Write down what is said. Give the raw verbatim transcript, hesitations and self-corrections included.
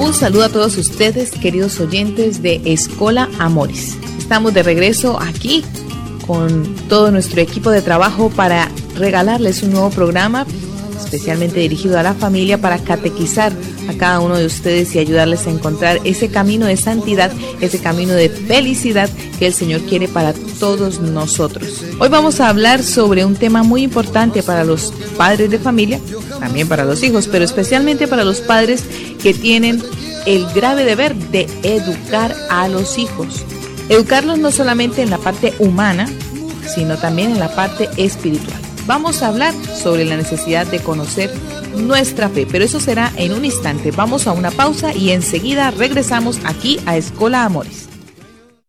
Un saludo a todos ustedes, queridos oyentes de Escola Amoris. Estamos de regreso aquí con todo nuestro equipo de trabajo para regalarles un nuevo programa especialmente dirigido a la familia para catequizar a cada uno de ustedes y ayudarles a encontrar ese camino de santidad, ese camino de felicidad que el Señor quiere para todos nosotros. Hoy vamos a hablar sobre un tema muy importante para los padres de familia, también para los hijos, pero especialmente para los padres que tienen el grave deber de educar a los hijos. Educarlos no solamente en la parte humana, sino también en la parte espiritual. Vamos a hablar sobre la necesidad de conocer nuestra fe, pero eso será en un instante. Vamos a una pausa y enseguida regresamos aquí a Escola Amoris.